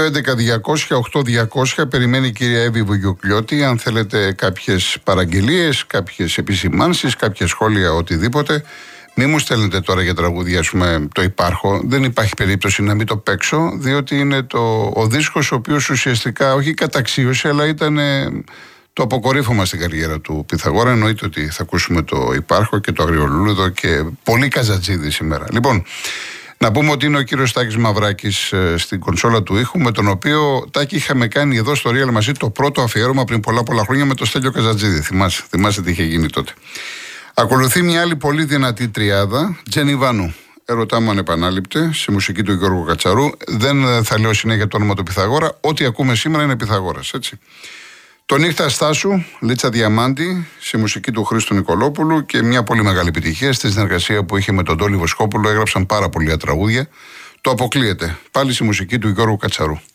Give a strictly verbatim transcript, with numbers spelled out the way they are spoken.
δύο έντεκα διακόσια οκτώ διακόσια περιμένει η κυρία Εύη Βουγιοκλιώτη. Αν θέλετε κάποιες παραγγελίες, κάποιες επισημάνσεις, κάποια σχόλια, οτιδήποτε. Μη μου στέλνετε τώρα για τραγούδια, ας πούμε, το υπάρχω. Δεν υπάρχει περίπτωση να μην το παίξω, διότι είναι το, ο δίσκος ο οποίος ουσιαστικά όχι καταξίωσε, αλλά ήταν το αποκορύφωμα στην καριέρα του Πυθαγόρα. Εννοείται ότι θα ακούσουμε το υπάρχω και το Αγριολούλουδο και πολύ Καζατζίδη σήμερα. Λοιπόν, να πούμε ότι είναι ο κύριος Τάκης Μαυράκης ε, στην κονσόλα του ήχου, με τον οποίο, Τάκη, είχαμε κάνει εδώ στο Real μαζί το πρώτο αφιέρωμα πριν πολλά πολλά χρόνια με το Στέλιο Καζατζίδη. Θυμάσαι, θυμάσαι τι είχε γίνει τότε. Ακολουθεί μια άλλη πολύ δυνατή τριάδα, Τζενιβάνου. Ερωτά μου ανεπανάληπτε, σε μουσική του Γιώργου Κατσαρού. Δεν θα λέω συνέχεια το όνομα του Πυθαγόρα. Ό,τι ακούμε σήμερα είναι Πυθαγόρας, έτσι. Το Νύχτα Στάσου, Λίτσα Διαμάντη, σε μουσική του Χρήστου Νικολόπουλου και μια πολύ μεγάλη επιτυχία στη συνεργασία που είχε με τον Τόλι Βοσκόπουλο. Έγραψαν πάρα πολλά τραγούδια. Το Αποκλείεται, πάλι σε μουσική του Γιώργου Κατσαρού.